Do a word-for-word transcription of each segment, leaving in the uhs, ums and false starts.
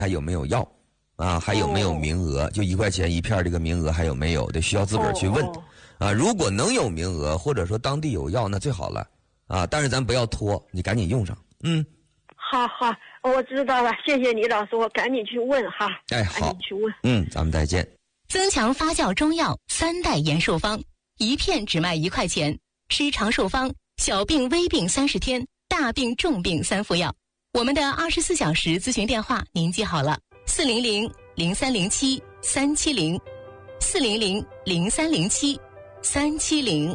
还有没有药啊？还有没有名额？就一块钱一片这个名额还有没有？得需要自个儿去问啊。如果能有名额，或者说当地有药，那最好了啊。但是咱不要拖，你赶紧用上。嗯， 好好，我知道了，谢谢李老师，我赶紧去问哈。 哎，好， 赶紧去问。 嗯，咱们再见。 增强发酵中药三代延寿方，一片只卖一块钱，吃长寿方，小病微病三十天，大病重病三服药。我们的二十四小时咨询电话您记好了：四零零零三零七三七零，四零零零三零七三七零。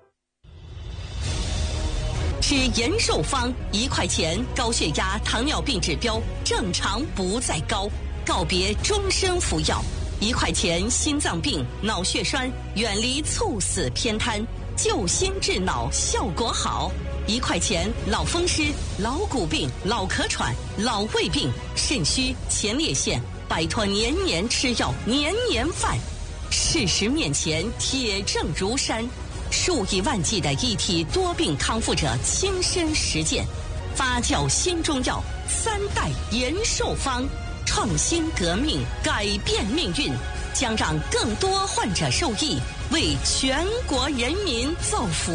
吃延寿方一块钱，高血压、糖尿病指标正常不再高，告别终身服药。一块钱心脏病、脑血栓，远离猝死偏瘫，救心治脑效果好。一块钱老风湿、老骨病、老咳喘、老胃病、肾虚、前列腺，摆脱年年吃药、年年犯。事实面前铁证如山，数以万计的一体多病康复者亲身实践，发酵新中药三代延寿方，创新革命，改变命运，将让更多患者受益，为全国人民造福。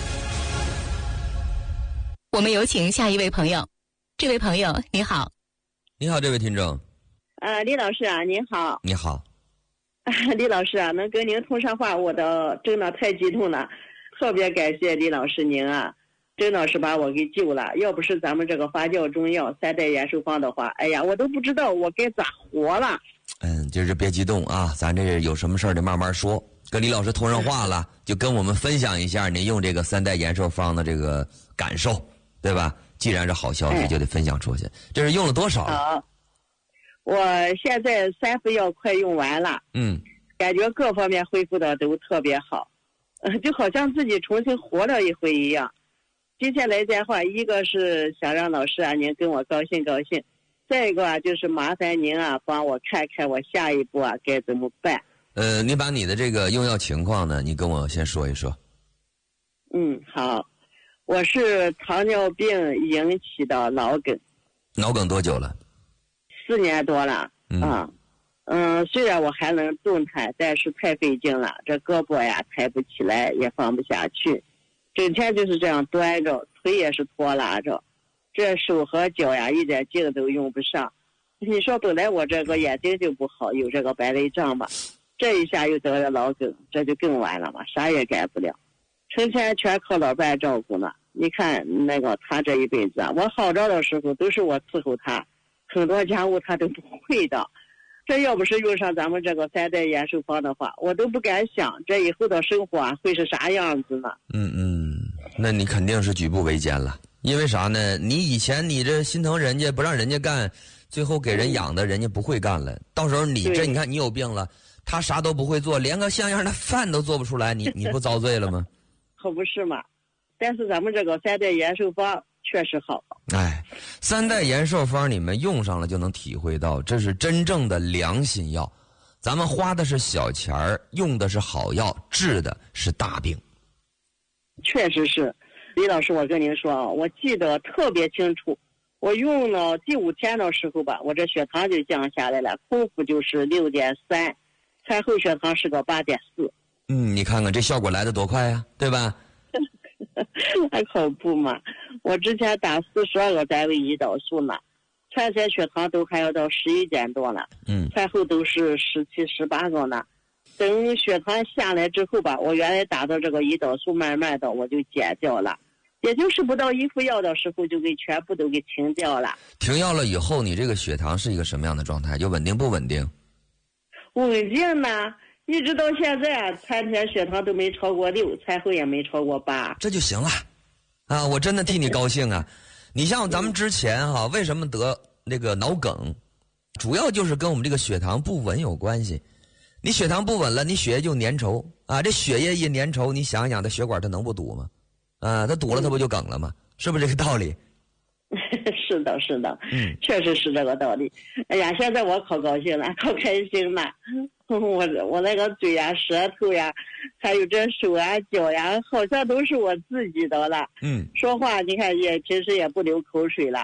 我们有请下一位朋友。这位朋友你好。 你好，这位听众。 呃，李老师啊，您好。 你好。 李老师啊，能跟您通上话，我的真的太激动了，特别感谢李老师您啊，真的是把我给救了。要不是咱们这个发酵中药三代延寿方的话，哎呀，我都不知道我该咋活了。 嗯，就是别激动啊，咱这有什么事儿得慢慢说。跟李老师通上话了，就跟我们分享一下您用这个三代延寿方的这个感受，对吧？既然是好消息，就得分享出去。这是用了多少？ 好，我现在三副药快用完了， 嗯， 感觉各方面恢复的都特别好，呃，就好像自己重新活了一回一样。接下来的话，一个是想让老师啊您跟我高兴高兴，再一个啊就是麻烦您啊帮我看看我下一步啊该怎么办。 呃，你把你的这个用药情况呢，你跟我先说一说。 嗯，好，我是糖尿病引起的脑梗。 脑梗多久了？ 四年多了。嗯啊，嗯，虽然我还能动弹，但是太费劲了，这胳膊呀抬不起来，也放不下去，整天就是这样端着，腿也是拖拉着，这手和脚呀一点劲都用不上。你说本来我这个眼睛就不好，有这个白内障吧，这一下又得了脑梗，这就更完了嘛，啥也干不了，成天全靠老伴照顾呢。你看那个他这一辈子啊，我好着的时候都是我伺候他，很多家务他都不会的。这要不是用上咱们这个三代延寿方的话，我都不敢想这以后的生活啊会是啥样子呢。 嗯嗯，那你肯定是举步维艰了。因为啥呢？你以前你这心疼人家不让人家干，最后给人养的人家不会干了，到时候你这你看你有病了，他啥都不会做，连个像样的饭都做不出来，你你不遭罪了吗？ 可不是嘛。但是咱们这个三代延寿方确实好。 哎，三代延寿方你们用上了就能体会到，这是真正的良心药。咱们花的是小钱儿，用的是好药，治的是大病。 确实是，李老师，我跟您说啊，我记得特别清楚，我用了第五天的时候吧，我这血糖就降下来了，空腹就是六点三，餐后血糖是个八点四。 嗯，你看看这效果来得多快呀，对吧？ 还可不嘛！我之前打四十二个单位胰岛素呢，餐前血糖都还要到十一点多了， 嗯， 餐后都是十七、十八个呢。等血糖下来之后吧，我原来打的这个胰岛素慢慢的我就减掉了，也就是不到一副药的时候就给全部都给停掉了。 停药了以后，你这个血糖是一个什么样的状态？就稳定不稳定？ 稳定呢。一直到现在啊，餐前血糖都没超过六，餐后也没超过八， 这就行了，啊！我真的替你高兴啊！你像咱们之前哈、啊，为什么得那个脑梗，主要就是跟我们这个血糖不稳有关系。你血糖不稳了，你血液就粘稠啊，这血液一粘稠，你想想，它血管它能不堵吗？啊，它堵了，它不就梗了吗？是不是这个道理？ 是的，是的， 嗯， 确实是这个道理。哎呀，现在我可高兴了，可开心了。我我那个嘴呀、舌头呀，还有这手啊、脚呀，好像都是我自己的了。 嗯， 说话你看也平时也不流口水了，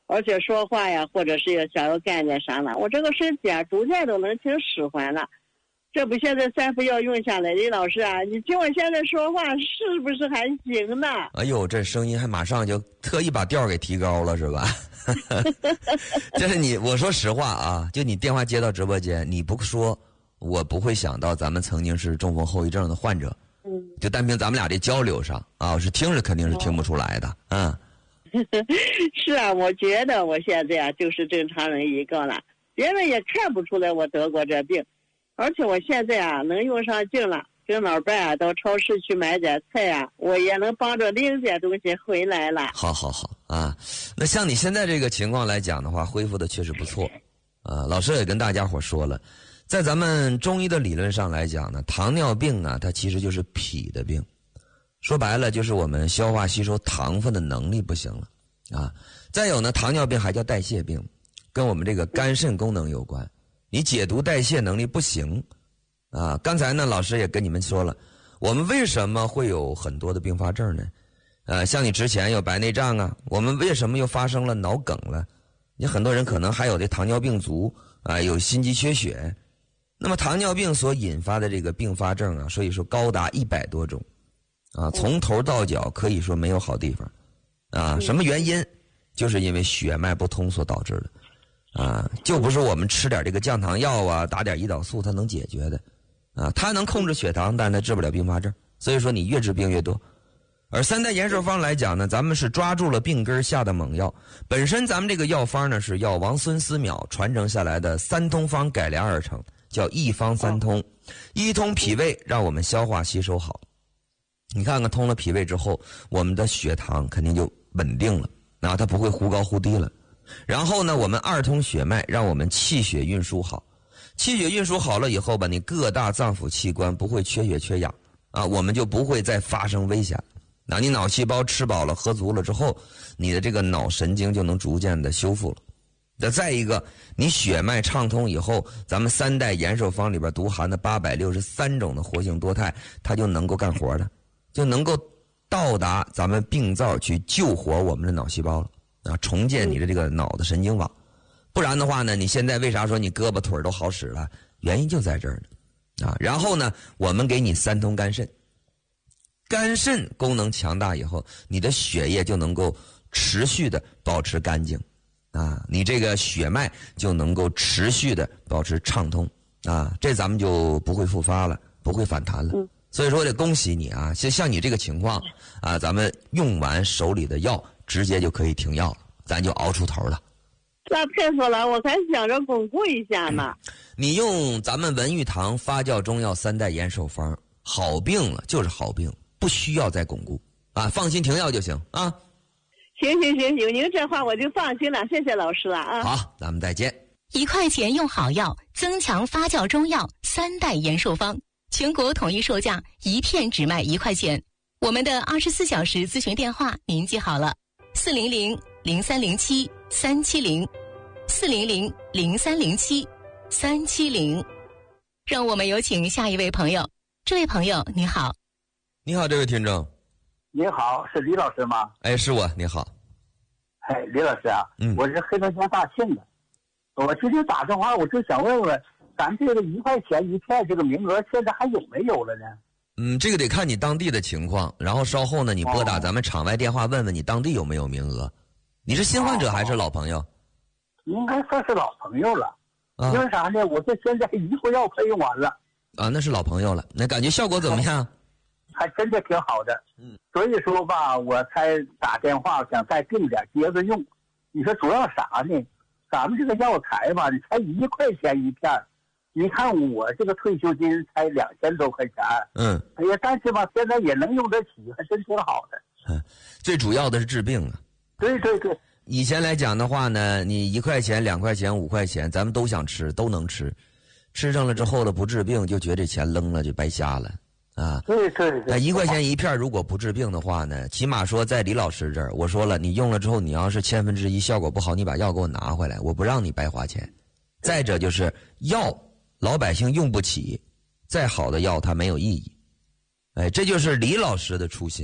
而且说话呀，或者是想要干点啥了，我这个身体啊，逐渐都能挺使唤了。这不现在三副药用下来，李老师啊，你听我现在说话是不是还行呢？ 哎呦，这声音还马上就特意把调给提高了，是吧？这是你，我说实话啊，就你电话接到直播间，你不说，我不会想到咱们曾经是中风后遗症的患者。 嗯， 就单凭咱们俩这交流上啊，我是听着肯定是听不出来的。嗯， 是啊，我觉得我现在啊就是正常人一个了，别人也看不出来我得过这病。而且我现在啊能用上劲了，跟老伴啊到超市去买点菜啊，我也能帮着拎点东西回来了。 好好好啊，那像你现在这个情况来讲的话，恢复的确实不错啊。老师也跟大家伙说了，在咱们中医的理论上来讲呢，糖尿病啊，它其实就是脾的病，说白了就是我们消化吸收糖分的能力不行了啊。再有呢，糖尿病还叫代谢病，跟我们这个肝肾功能有关。你解毒代谢能力不行啊！刚才呢，老师也跟你们说了，我们为什么会有很多的并发症呢？呃，像你之前有白内障啊，我们为什么又发生了脑梗了？你很多人可能还有这糖尿病足啊，有心肌缺血。那么糖尿病所引发的这个并发症啊，所以说高达一百多种啊，从头到脚可以说没有好地方啊。什么原因？就是因为血脉不通所导致的。啊，就不是我们吃点这个降糖药啊，打点胰岛素它能解决的，啊，它能控制血糖，但是它治不了并发症。所以说你越治病越多。而三代延寿方来讲呢，咱们是抓住了病根下的猛药。本身咱们这个药方呢是药王孙思邈传承下来的三通方改良而成，叫一方三通，一通脾胃，让我们消化吸收好。你看看通了脾胃之后，我们的血糖肯定就稳定了，啊，它不会忽高忽低了。然后呢，我们二通血脉，让我们气血运输好。气血运输好了以后吧，你各大脏腑器官不会缺血缺氧啊，我们就不会再发生危险。那你脑细胞吃饱了喝足了之后，你的这个脑神经就能逐渐的修复了。那再一个，你血脉畅通以后，咱们三代延寿方里边独含的八百六十三种的活性多肽，它就能够干活了，就能够到达咱们病灶去救活我们的脑细胞了。啊，重建你的这个脑的神经网，不然的话呢，你现在为啥说你胳膊腿都好使了？原因就在这儿呢，啊，然后呢，我们给你三通肝肾，肝肾功能强大以后，你的血液就能够持续的保持干净，啊，你这个血脉就能够持续的保持畅通，啊，这咱们就不会复发了，不会反弹了。嗯，所以说得恭喜你啊，像像你这个情况啊，咱们用完手里的药。直接就可以停药了，咱就熬出头了。 那佩服了，我还想着巩固一下呢。 嗯、你用咱们文玉堂发酵中药三代延寿方，好病了就是好病，不需要再巩固啊，放心停药就行啊。 行行行行，您这话我就放心了，谢谢老师了啊。 好，咱们再见。 一块钱用好药，增强发酵中药三代延寿方，全国统一售价，一片只卖一块钱。我们的二十四小时咨询电话您记好了。四零零零三零七三七零，四零零零三零七三七零。让我们有请下一位朋友。这位朋友你好。 你好，这位听众。 你好，是李老师吗？ 哎，是我。你好。 哎，李老师啊， 嗯， 我是黑龙江大庆的。我今天打电话，我就想问问，咱这个一块钱一片这个名额现在还有没有了呢？ 嗯，这个得看你当地的情况，然后稍后呢，你拨打咱们场外电话问问你当地有没有名额。你是新患者还是老朋友？ 哦、应该算是老朋友了。 啊、 因为啥呢？我这现在一副药配用完了。 啊，那是老朋友了。那感觉效果怎么样？ 还真的挺好的。嗯，所以说吧，我才打电话想再订点接着用。你说主要啥呢？咱们这个药材吧，你才一块钱一片。你看我这个退休金才两千多块钱， 嗯， 哎呀，但是吧，现在也能用得起，还真挺好的。 嗯，最主要的是治病啊。 对对对。 以前来讲的话呢，你一块钱、两块钱、五块钱，咱们都想吃，都能吃，吃上了之后了不治病，就觉得这钱扔了就白瞎了啊。 对对对。 那一块钱一片，如果不治病的话呢，起码说在李老师这儿，我说了，你用了之后，你要是千分之一效果不好，你把药给我拿回来，我不让你白花钱。再者就是药。老百姓用不起，再好的药它没有意义，哎，这就是李老师的初心。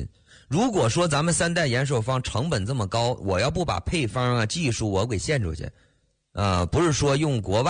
如果说咱们三代延寿方成本这么高，我要不把配方啊、技术我给献出去，呃，不是说用国外